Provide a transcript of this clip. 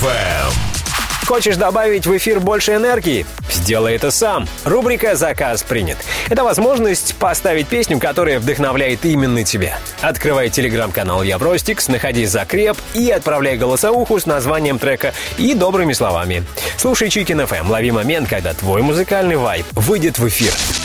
Хочешь добавить в эфир больше энергии? Сделай это сам. Рубрика «Заказ принят». Это возможность поставить песню, которая вдохновляет именно тебя. Открывай телеграм-канал Евростикс, находи закреп и отправляй голосовуху с названием трека и добрыми словами. Слушай Chicken FM, лови момент, когда твой музыкальный вайб выйдет в эфир.